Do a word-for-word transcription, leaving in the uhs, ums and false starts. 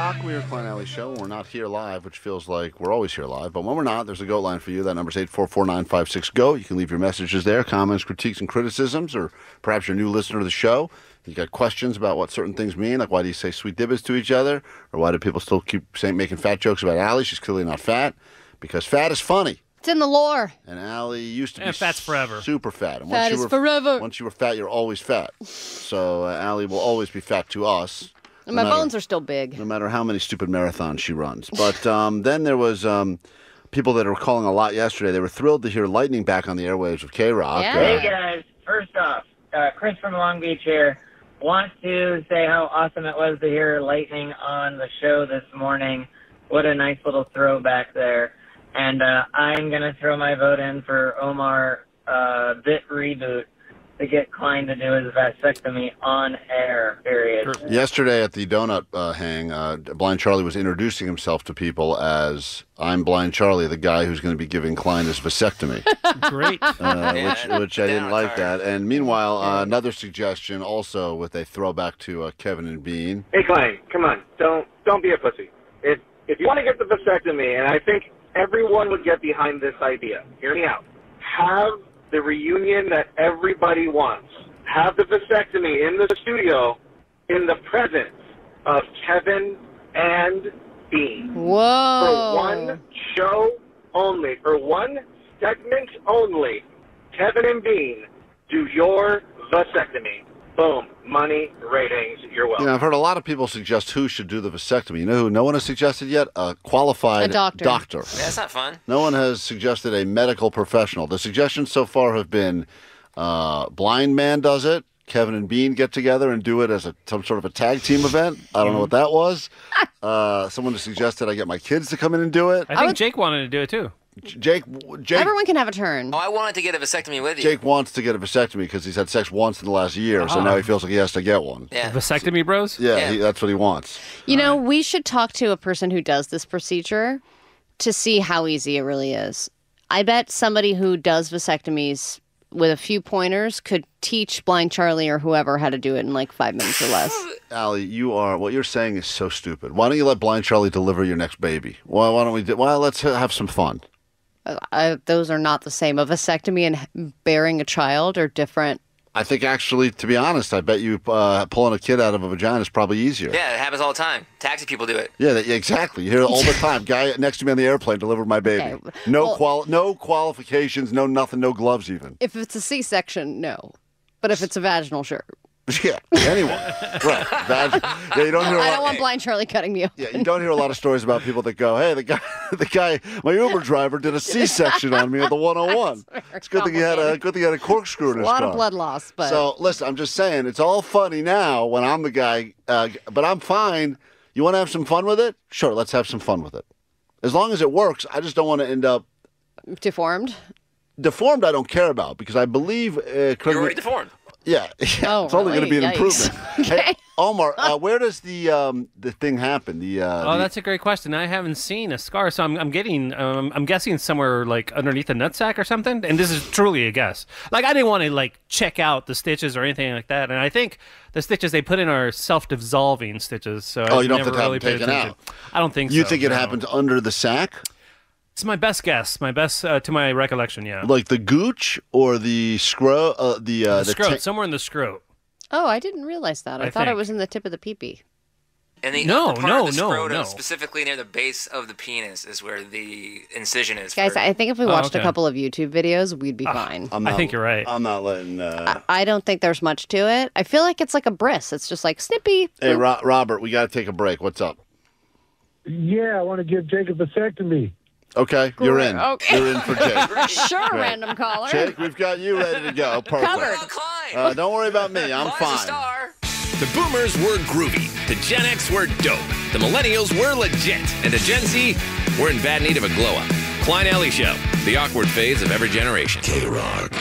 K-Rock. We are Klein Alley Show. We're not here live, which feels like we're always here live. But when we're not, there's a GOAT line for you. That number's eight four four, nine five six, G O A T. You can leave your messages there, comments, critiques, and criticisms, or perhaps you're a new listener to the show. You got questions about what certain things mean, like why do you say sweet dibbits to each other, or why do people still keep saying, making fat jokes about Allie? She's clearly not fat, because fat is funny. It's in the lore. And Allie used to and be fat's forever. super fat. And fat once is you were, forever. Once you were fat, you're always fat. So uh, Allie will always be fat to us. And no my matter, bones are still big. No matter how many stupid marathons she runs. But um, then there was um, people that were calling a lot yesterday. They were thrilled to hear Lightning back on the airwaves of K-Rock. Yeah. Uh, Hey, guys. First off, uh, Chris from Long Beach here. Want to say how awesome it was to hear Lightning on the show this morning. What a nice little throwback there. And uh, I'm going to throw my vote in for Omar uh, Bit Reboot to get Klein to do his vasectomy on air, period. Yesterday at the donut uh, hang, uh, Blind Charlie was introducing himself to people as, I'm Blind Charlie, the guy who's going to be giving Klein his vasectomy. Great. Uh, Yeah, which, which I didn't down like tired. that. And meanwhile, uh, another suggestion also with a throwback to uh, Kevin and Bean. Hey, Klein, come on. Don't don't be a pussy. If if you want to get the vasectomy, and I think everyone would get behind this idea, hear me out. Have the reunion that everybody wants. Have the vasectomy in the studio in the presence of Kevin and Bean. Whoa. For one show only, for one segment only, Kevin and Bean do your vasectomy. Boom. Money, ratings, you're welcome. You know, I've heard a lot of people suggest who should do the vasectomy. You know who no one has suggested yet? A qualified A doctor. doctor. Yeah, that's not fun. No one has suggested a medical professional. The suggestions so far have been uh, blind man does it, Kevin and Bean get together and do it as a some sort of a tag team event. I don't know what that was. Uh, someone has suggested I get my kids to come in and do it. I think would- Jake wanted to do it too. J- Jake, Jake, Everyone can have a turn. Oh, I wanted to get a vasectomy with you. Jake wants to get a vasectomy because he's had sex once in the last year, so Oh. now he feels like he has to get one. Yeah. Vasectomy bros? Yeah, Yeah. He, that's what he wants. You know, we should talk to a person who does this procedure to see how easy it really is. I bet somebody who does vasectomies with a few pointers could teach Blind Charlie or whoever how to do it in like five minutes or less. Allie, you are what you're saying is so stupid. Why don't you let Blind Charlie deliver your next baby? Why, why don't we? Do, well, let's ha- have some fun. Uh, those are not the same. A vasectomy and bearing a child are different. I think actually, to be honest, I bet you uh, pulling a kid out of a vagina is probably easier. Yeah, it happens all the time. Taxi people do it. Yeah, that, yeah, exactly. You hear it all the time. Guy next to me on the airplane delivered my baby. Okay, No well- qual, no qualifications, no nothing, no gloves even. If it's a C-section, no. But if it's a vaginal, sure. Yeah, anyone. Right. Vag- yeah, you don't hear a I lot. don't want Blind Charlie cutting me open. Yeah, you don't hear a lot of stories about people that go, "Hey, the guy, the guy, my Uber driver did a C-section on me at the one oh one." It's good thing he had a good thing he had a corkscrew in his A lot car. of blood loss, but So listen, I'm just saying, it's all funny now when I'm the guy, uh, but I'm fine. You want to have some fun with it? Sure, let's have some fun with it. As long as it works, I just don't want to end up deformed. deformed. I don't care about because I believe. Uh, You're already deformed. Yeah, yeah, Oh, it's only going to be an really? Yikes. improvement. Okay. Hey, Omar, uh, where does the um, the thing happen? The uh, Oh, the- that's a great question. I haven't seen a scar, so I'm, I'm getting, um, I'm guessing somewhere like underneath the nutsack or something. And this is truly a guess. Like I didn't want to like check out the stitches or anything like that. And I think the stitches they put in are self-dissolving stitches. So Oh, I've you don't have never to have really them paid taken attention. out. I don't think You so. think it no. happened under the sack, It's my best guess. My best uh, to my recollection. Yeah. like the gooch or the scro, uh, the uh, the scrot, ta- somewhere in the scrot. Oh, I didn't realize that. I, I thought it think. was in the tip of the pee-pee. And the, No, the part no, of the no, scrotum, no. specifically near the base of the penis, is where the incision is. Guys, for, I think if we watched okay. a couple of YouTube videos, we'd be fine. I'm I not- think you're right. I'm not letting. Uh... I don't think there's much to it. I feel like it's like a bris. It's just like snippy. Hey, Ro- Robert, we got to take a break. What's up? Yeah, I want to give Jake a vasectomy. Okay, you're in. Okay. You're in for Jake. Sure, Great. random caller. Jake, we've got you ready to go. Perfect. What Covered. about Klein? Uh, don't worry about me. I'm Klein's a fine. star. The boomers were groovy, the Gen X were dope, the millennials were legit, and the Gen Z were in bad need of a glow-up. Klein Alley Show, the awkward phase of every generation. K-Rock.